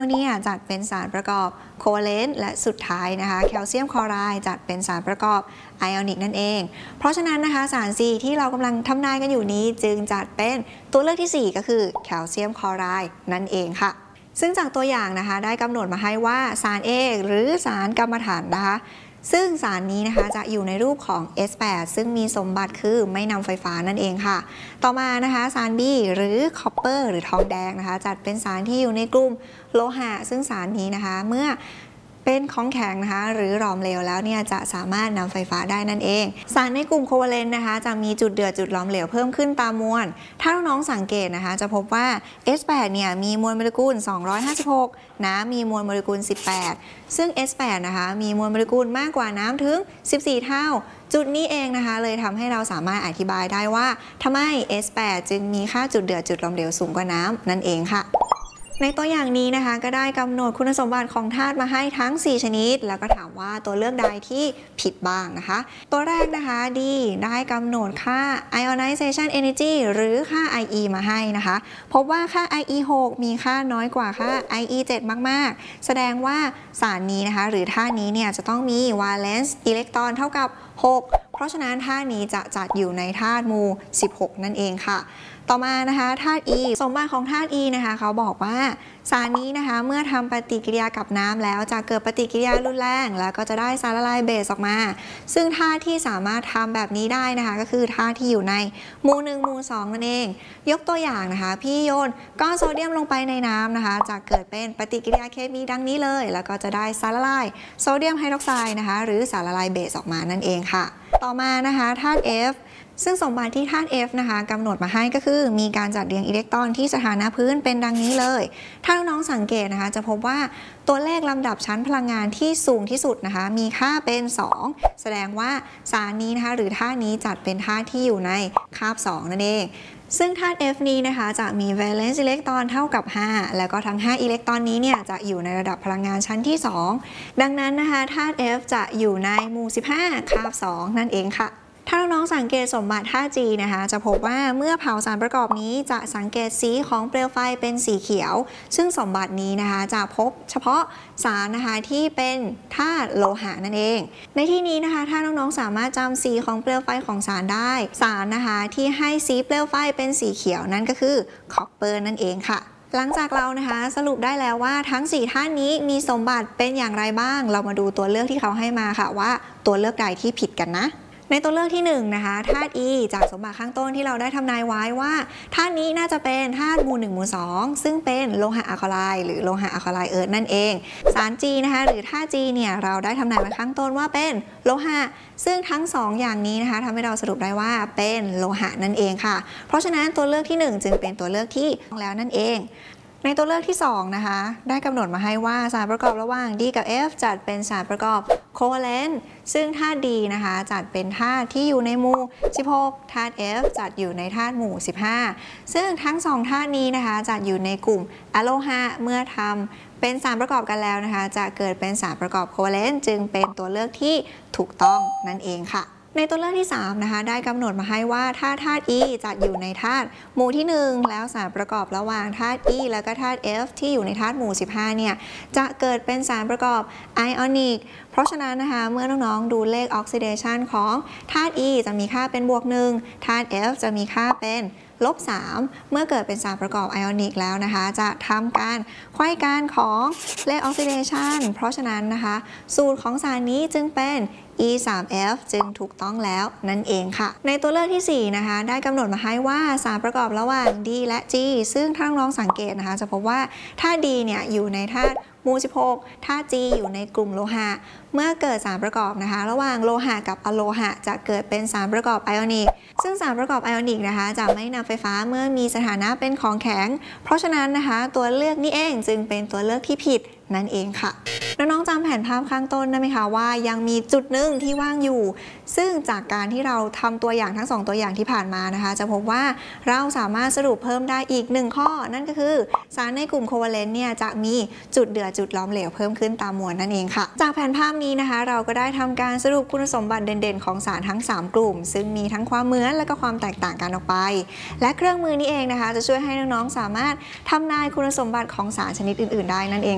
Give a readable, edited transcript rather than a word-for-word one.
นี่จัดเป็นสารประกอบโคเวาเลนต์และสุดท้ายนะคะแคลเซียมคลอไรด์จัดเป็นสารประกอบไอออนิกนั่นเองเพราะฉะนั้นนะคะสาร C ที่เรากำลังทำนายกันอยู่นี้จึงจัดเป็นตัวเลือกที่ 4 ก็คือแคลเซียมคลอไรด์นั่นเองค่ะซึ่งจากตัวอย่างนะคะได้กำหนดมาให้ว่าสาร A หรือสารกัมมันถันนะคะซึ่งสารนี้นะคะจะอยู่ในรูปของ S8 ซึ่งมีสมบัติคือไม่นำไฟฟ้านั่นเองค่ะต่อมานะคะสาร B หรือคอปเปอร์หรือทองแดงนะคะจัดเป็นสารที่อยู่ในกลุ่มโลหะซึ่งสารนี้นะคะเมื่อเป็นของแข็งนะคะหรือหลอมเหลวแล้วเนี่ยจะสามารถนำไฟฟ้าได้นั่นเองสารในกลุ่มโคเวาเลนต์นะคะจะมีจุดเดือดจุดหลอมเหลวเพิ่มขึ้นตามมวลถ้าน้องๆสังเกตนะคะจะพบว่า S8 เนี่ยมีมวลโมเลกุล256น้ำมีมวลโมเลกุล18ซึ่ง S8 นะคะมีมวลโมเลกุลมากกว่าน้ำถึง14เท่าจุดนี้เองนะคะเลยทำให้เราสามารถอธิบายได้ว่าทำไม S8 จึงมีค่าจุดเดือดจุดหลอมเหลวสูงกว่าน้ำนั่นเองค่ะในตัวอย่างนี้นะคะก็ได้กำหนดคุณสมบัติของธาตุมาให้ทั้ง4ชนิดแล้วก็ถามว่าตัวเลือกใดที่ผิดบ้างนะคะตัวแรกนะคะ D ได้กำหนดค่า ionization energy หรือค่า IE มาให้นะคะพบว่าค่า IE 6 มีค่าน้อยกว่าค่า IE 7 มากๆแสดงว่าสารนี้นะคะหรือธาตุนี้เนี่ยจะต้องมี valence อิเล็กตรอนเท่ากับ6เพราะฉะนั้นธาตุนี้จะจัดอยู่ในธาตุหมู่16นั่นเองค่ะต่อมานะคะธาตุ E สมบัติของธาตุ E นะคะเขาบอกว่าสารนี้นะคะเมื่อทำปฏิกิริยากับน้ำแล้วจะเกิดปฏิกิริยารุนแรงแล้วก็จะได้สารละลายเบสออกมาซึ่งธาตุที่สามารถทำแบบนี้ได้นะคะก็คือธาตุที่อยู่ในหมู่1หมู่2นั่นเองยกตัวอย่างนะคะพี่โยนก้อนโซเดียมลงไปในน้ำนะคะจะเกิดเป็นปฏิกิริยาเคมีดังนี้เลยแล้วก็จะได้สารละลายโซเดียมไฮดรอกไซด์นะคะหรือสารละลายเบสออกมานั่นเองค่ะต่อมานะคะธาตุ F ซึ่งสมบัติที่ธาตุ F นะคะกำหนดมาให้ก็คือมีการจัดเรียงอิเล็กตรอนที่สถานะพื้นเป็นดังนี้เลยถ้าน้องๆสังเกตนะคะจะพบว่าตัวเลขลำดับชั้นพลังงานที่สูงที่สุดนะคะมีค่าเป็น2แสดงว่าสารนี้นะคะหรือธาตุนี้จัดเป็นธาตุที่อยู่ในคาบ2นั่นเองซึ่งธาตุ F นี้นะคะจะมี valence อิเล็กตรอนเท่ากับ5แล้วก็ทั้ง5อิเล็กตรอนนี้เนี่ยจะอยู่ในระดับพลังงานชั้นที่2ดังนั้นนะคะธาตุ F จะอยู่ในหมู่15คาบ2นั่นเองค่ะถ้าน้องๆสังเกตสมบัติธาตุ G นะคะจะพบว่าเมื่อเผาสารประกอบนี้จะสังเกตสีของเปลวไฟเป็นสีเขียวซึ่งสมบัตินี้นะคะจะพบเฉพาะสารนะคะที่เป็นธาตุโลหะนั่นเองในที่นี้นะคะถ้าน้องๆสามารถจำสีของเปลวไฟของสารได้สารนะคะที่ให้สีเปลวไฟเป็นสีเขียวนั่นก็คือคอปเปอร์นั่นเองค่ะหลังจากเรานะคะสรุปได้แล้วว่าทั้ง4ท่านนี้มีสมบัติเป็นอย่างไรบ้างเรามาดูตัวเลือกที่เขาให้มาค่ะว่าตัวเลือกใดที่ผิดกันนะในตัวเลือกที่1นะคะธาตุ E จากสมบัติข้างต้นที่เราได้ทำนายไว้ว่าธาตุนี้น่าจะเป็นธาตุหมู่1หมู่2ซึ่งเป็นโลหะอะคาไลน์หรือโลหะอะคาไลน์เอิร์ธนั่นเองสาร G นะคะหรือธาตุ G เนี่ยเราได้ทำนายไว้ข้างต้นว่าเป็นโลหะซึ่งทั้ง2อย่างนี้นะคะทำให้เราสรุปได้ว่าเป็นโลหะนั่นเองค่ะเพราะฉะนั้นตัวเลือกที่1จึงเป็นตัวเลือกที่ถูกแล้วนั่นเองในตัวเลือกที่2นะคะได้กำหนดมาให้ว่าสารประกอบระหว่าง D กับ F จัดเป็นสารประกอบโคเวาเลนต์ซึ่งธาตุ D นะคะจัดเป็นธาตุที่อยู่ในหมู่16ธาตุ F จัดอยู่ในธาตุหมู่15ซึ่งทั้ง2ธาตุนี้นะคะจัดอยู่ในกลุ่มอะโลหะเมื่อทำเป็นสารประกอบกันแล้วนะคะจะเกิดเป็นสารประกอบโคเวาเลนต์จึงเป็นตัวเลือกที่ถูกต้องนั่นเองค่ะในตัวเลือกที่3นะคะได้กำหนดมาให้ว่าถ้าธาตุ E จัดอยู่ในธาตุหมู่ที่1แล้วสารประกอบระหว่างธาตุ E แล้วก็ธาตุ F ที่อยู่ในธาตุหมู่15เนี่ยจะเกิดเป็นสารประกอบไอออนิกเพราะฉะนั้นนะคะเมื่อน้องๆดูเลขออกซิเดชันของธาตุ E จะมีค่าเป็น-1ธาตุ F จะมีค่าเป็น-3เมื่อเกิดเป็นสารประกอบไอออนิกแล้วนะคะจะทำการไขว้กันของเลขออกซิเดชันเพราะฉะนั้นนะคะสูตรของสารนี้จึงเป็น E3F จึงถูกต้องแล้วนั่นเองค่ะในตัวเลือกที่4นะคะได้กำหนดมาให้ว่าสารประกอบระหว่าง D และ G ซึ่งถ้าน้องสังเกตนะคะจะพบว่าธาตุ D เนี่ยอยู่ในธาตุหมู่16ธาตุ G อยู่ในกลุ่มโลหะเมื่อเกิดสารประกอบนะคะระหว่างโลหะกับอะโลหะจะเกิดเป็นสารประกอบไอออนิกซึ่งสารประกอบไอออนิกนะคะจะไม่นำไฟฟ้าเมื่อมีสถานะเป็นของแข็งเพราะฉะนั้นนะคะตัวเลือกนี้เองจึงเป็นตัวเลือกที่ผิดนั่นเองค่ะน้องๆจำแผนภาพข้างต้นได้ไหมคะว่ายังมีจุดหนึ่งที่ว่างอยู่ซึ่งจากการที่เราทำตัวอย่างทั้ง2ตัวอย่างที่ผ่านมานะคะจะพบว่าเราสามารถสรุปเพิ่มได้อีก1ข้อนั่นก็คือสารในกลุ่มโคเวาเลนต์เนี่ยจะมีจุดเดือดจุดล้อมเหลวเพิ่มขึ้นตามมวลนั่นเองค่ะจากแผนภาพนี้นะคะเราก็ได้ทำการสรุปคุณสมบัติเด่นๆของสารทั้ง3กลุ่มซึ่งมีทั้งความเหมือนและก็ความแตกต่างกันออกไปและเครื่องมือนี้เองนะคะจะช่วยให้น้องๆสามารถทำนายคุณสมบัติของสารชนิดอื่นๆได้นั่นเอง